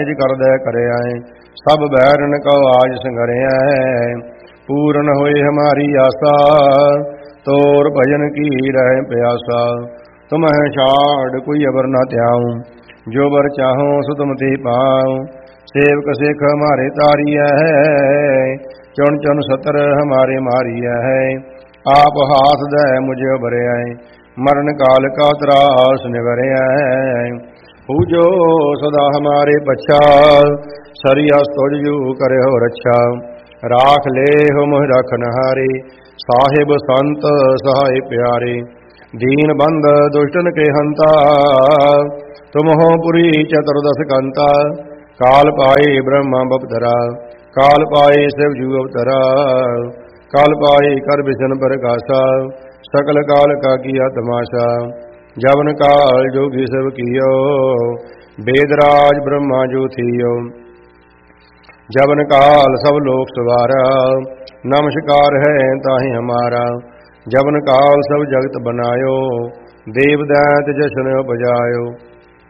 करदे करे आए, सब बैरन को आज संगरिया। पूर्ण होए हमारी आशा, तोर भजन की रहे प्यासा। तुम्हें छाड़ कोई अबर न त्याऊं, जो बर चाहो सो तुम ते पाऊं। सेवक सिख हमारे तारिया है, चुन चुन सतर हमारे मारिया है। आप हाथ दे मुझे उबरे आए, मरण काल का त्रास निवरिया है। पूजो सदा हमारे बच्चा, सरिया तुझ जू करे हो रक्षा। राख ले हो मोह रखन हारे, साहिब संत सहाय प्यारे। दीन बंद दुष्टन के हंता, तुम हो पुरी चतुर्दश कंता। काल पाए ब्रह्मा बपधरा, काल पाए शिव जू अवतरा। काल पाए कर बिशन प्रकाशा, सकल काल का किया तमाशा। जवन काल जोगी सब कियो, वेदराज ब्रह्मा जो थियो। जवन काल सब लोक सवारा, नमस्कार है ताहि हमारा। जवन काल सब जगत बनायो, देव दैत जशन बजायो।